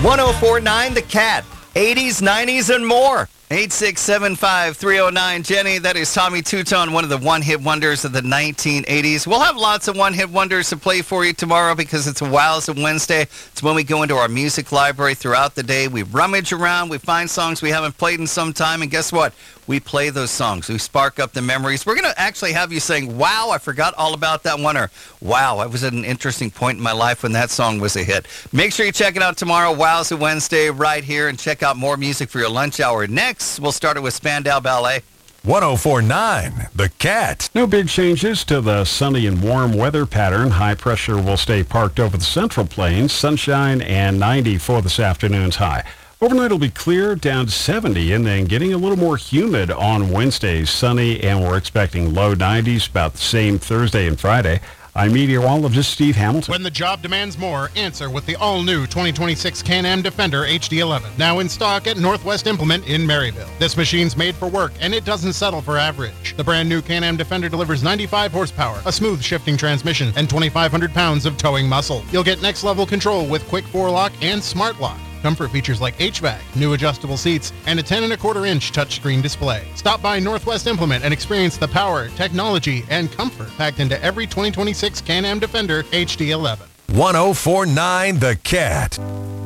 1049 The Cat. 80s, 90s, and more. 8675309. Jenny, that is Tommy Tutone, one of the one-hit wonders of the 1980s. We'll have lots of one-hit wonders to play for you tomorrow because it's a Wowza Wednesday. It's when we go into our music library throughout the day. We rummage around. We find songs we haven't played in some time. And guess what? We play those songs. We spark up the memories. We're going to actually have you saying, wow, I forgot all about that one, or wow, I was at an interesting point in my life when that song was a hit. Make sure you check it out tomorrow, Wowza Wednesday, right here, and check out more music for your lunch hour. Next, we'll start it with Spandau Ballet. 1049 The Cat. No big changes to the sunny and warm weather pattern. High pressure will stay parked over the Central Plains. Sunshine and 90 for this afternoon's high. Overnight will be clear, down to 70, and then getting a little more humid on Wednesday. Sunny, and we're expecting low 90s, about the same Thursday and Friday. I'm meteorologist Steve Hamilton. When the job demands more, answer with the all-new 2026 Can-Am Defender HD11. Now in stock at Northwest Implement in Maryville. This machine's made for work, and it doesn't settle for average. The brand new Can-Am Defender delivers 95 horsepower, a smooth shifting transmission, and 2,500 pounds of towing muscle. You'll get next-level control with quick 4-lock and smart lock. Comfort features like HVAC, new adjustable seats, and a 10.25-inch touchscreen display. Stop by Northwest Implement and experience the power, technology, and comfort packed into every 2026 Can-Am Defender HD11. 1049 The Cat.